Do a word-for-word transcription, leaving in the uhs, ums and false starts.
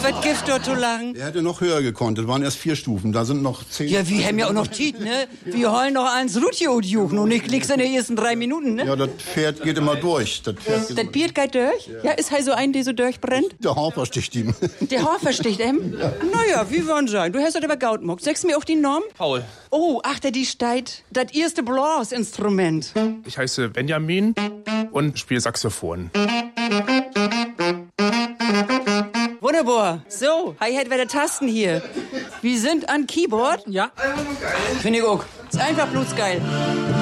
was gibt dort zu lachen? Er hätte noch höher gekonnt. Das waren erst vier Stufen. Da sind noch zehn. Ja, wir haben ja auch noch Tiet, ne? Wir heulen noch eins Rutjo-Juchen und nicht klickst in den ersten drei Minuten, ne? Ja, das Pferd geht immer durch. Das, Pferd geht Das Bier geht durch? Ja, ist halt so ein, der so durchbrennt? Der Hafer sticht ihm. Der Hafer sticht ihm? Ja. Naja, wie wollen sein? Du hast doch aber Gautmuck. Sagst du mir auch die Norm? Paul. Oh, ach, der die steigt. Das erste Blasinstrument. Ich heiße Benjamin und spiele Saxophon. Wunderbar. So, Hi-Hat wäre der Tasten hier. Wir sind an Keyboard. Ja. Finde ich auch. Ist einfach bloß geil.